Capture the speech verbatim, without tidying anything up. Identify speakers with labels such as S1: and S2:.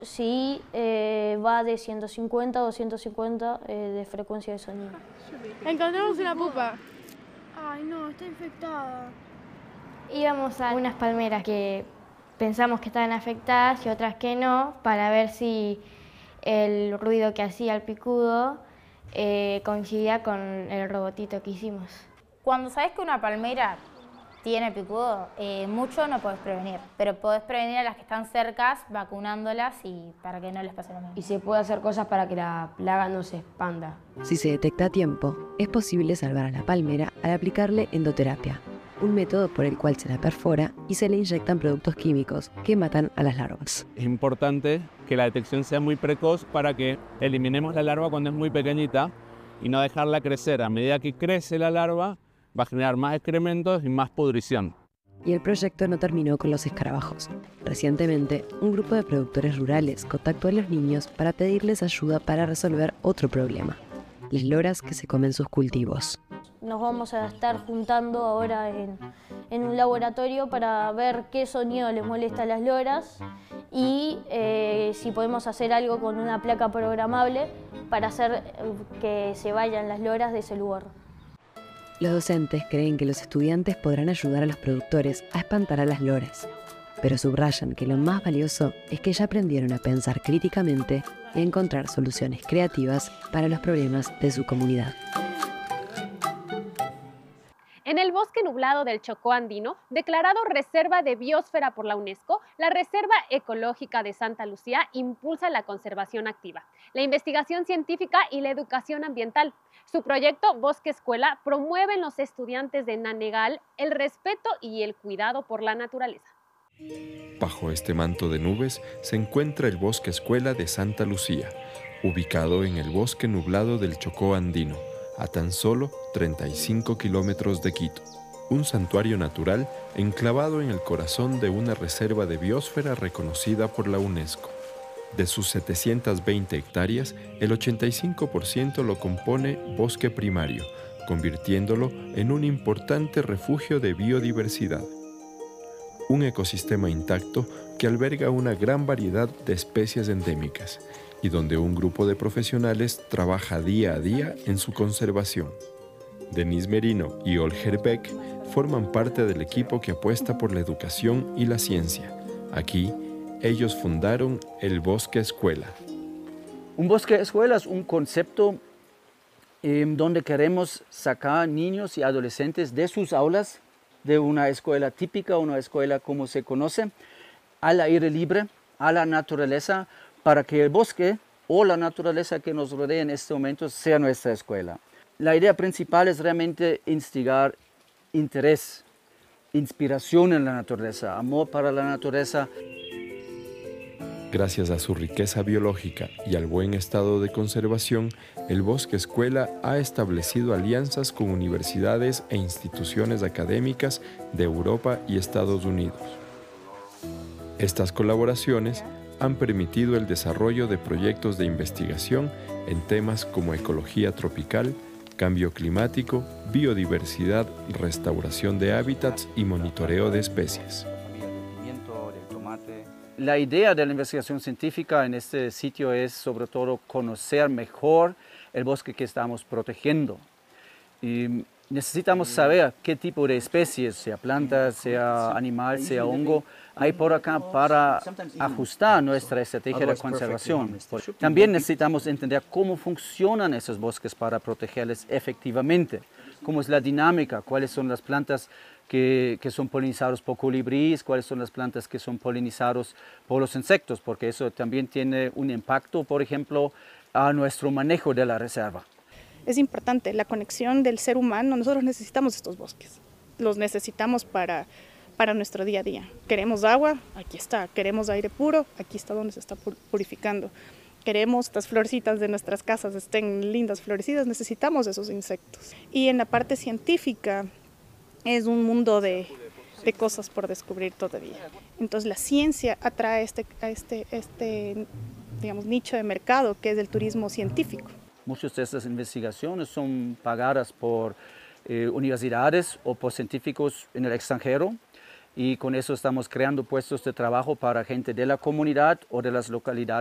S1: Sí, eh, va de ciento cincuenta a doscientos cincuenta eh, de frecuencia de sonido.
S2: Encontramos una pupa. Ay, no, está infectada.
S3: Íbamos a unas palmeras que pensamos que estaban afectadas y otras que no, para ver si el ruido que hacía el picudo eh, coincidía con el robotito que hicimos.
S4: Cuando sabes que una palmera tiene picudo, eh, mucho no podés prevenir, pero podés prevenir a las que están cercas vacunándolas y para que no les pase lo mismo.
S5: Y se puede hacer cosas para que la plaga no se expanda.
S6: Si se detecta a tiempo, es posible salvar a la palmera al aplicarle endoterapia, un método por el cual se la perfora y se le inyectan productos químicos que matan a las larvas.
S7: Es importante que la detección sea muy precoz para que eliminemos la larva cuando es muy pequeñita y no dejarla crecer. A medida que crece la larva, va a generar más excrementos y más pudrición.
S6: Y el proyecto no terminó con los escarabajos. Recientemente, un grupo de productores rurales contactó a los niños para pedirles ayuda para resolver otro problema: las loras que se comen sus cultivos.
S1: Nos vamos a estar juntando ahora en, en un laboratorio para ver qué sonido les molesta a las loras y eh, si podemos hacer algo con una placa programable para hacer que se vayan las loras de ese lugar.
S6: Los docentes creen que los estudiantes podrán ayudar a los productores a espantar a las loras, pero subrayan que lo más valioso es que ya aprendieron a pensar críticamente y a encontrar soluciones creativas para los problemas de su comunidad.
S8: En el bosque nublado del Chocó Andino, declarado Reserva de Biosfera por la UNESCO, la Reserva Ecológica de Santa Lucía impulsa la conservación activa, la investigación científica y la educación ambiental. Su proyecto Bosque Escuela promueve en los estudiantes de Nanegal el respeto y el cuidado por la naturaleza.
S9: Bajo este manto de nubes se encuentra el Bosque Escuela de Santa Lucía, ubicado en el bosque nublado del Chocó Andino, a tan solo treinta y cinco kilómetros de Quito, un santuario natural enclavado en el corazón de una reserva de biosfera reconocida por la UNESCO. De sus setecientas veinte hectáreas, el ochenta y cinco por ciento lo compone bosque primario, convirtiéndolo en un importante refugio de biodiversidad. Un ecosistema intacto que alberga una gran variedad de especies endémicas y donde un grupo de profesionales trabaja día a día en su conservación. Denise Merino y Olger Beck forman parte del equipo que apuesta por la educación y la ciencia. Aquí, ellos fundaron el Bosque Escuela.
S10: Un bosque escuela es un concepto eh, donde queremos sacar niños y adolescentes de sus aulas, de una escuela típica, una escuela como se conoce, al aire libre, a la naturaleza, para que el bosque o la naturaleza que nos rodea en este momento sea nuestra escuela. La idea principal es realmente instigar interés, inspiración en la naturaleza, amor para la naturaleza.
S9: Gracias a su riqueza biológica y al buen estado de conservación, el Bosque Escuela ha establecido alianzas con universidades e instituciones académicas de Europa y Estados Unidos. Estas colaboraciones han permitido el desarrollo de proyectos de investigación en temas como ecología tropical, cambio climático, biodiversidad, restauración de hábitats y monitoreo de especies.
S10: La idea de la investigación científica en este sitio es sobre todo conocer mejor el bosque que estamos protegiendo. Y necesitamos saber qué tipo de especies, sea planta, sea animal, sea hongo, hay por acá para ajustar nuestra estrategia de conservación. También necesitamos entender cómo funcionan esos bosques para protegerles efectivamente, cómo es la dinámica, cuáles son las plantas que, que son polinizadas por colibríes, cuáles son las plantas que son polinizadas por los insectos, porque eso también tiene un impacto, por ejemplo, a nuestro manejo de la reserva.
S2: Es importante la conexión del ser humano. Nosotros necesitamos estos bosques, los necesitamos para, para nuestro día a día. Queremos agua, aquí está. Queremos aire puro, aquí está donde se está purificando. Queremos estas florecitas de nuestras casas estén lindas, florecidas, necesitamos esos insectos. Y en la parte científica es un mundo de, de cosas por descubrir todavía. Entonces la ciencia atrae este, a este, este digamos, nicho de mercado que es el turismo científico.
S10: Muchas de estas investigaciones son pagadas por eh, universidades o por científicos en el extranjero y con eso estamos creando puestos de trabajo para gente de la comunidad o de las localidades